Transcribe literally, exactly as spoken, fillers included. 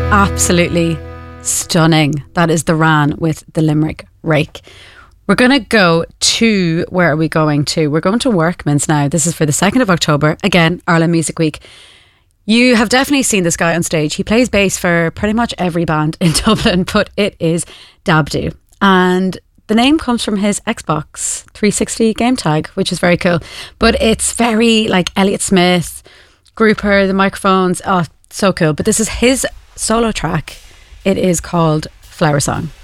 Absolutely stunning. That is the Ran with the Limerick Rake. We're going to go to, where are we going to? We're going to Workman's now. This is for the second of October. Again, Ireland Music Week. You have definitely seen this guy on stage. He plays bass for pretty much every band in Dublin, but it is Dabdoo. And the name comes from his Xbox three sixty game tag, which is very cool. But it's very like Elliott Smith, Grouper, the microphones. Oh, so cool. But this is his solo track. It is called Flower Song.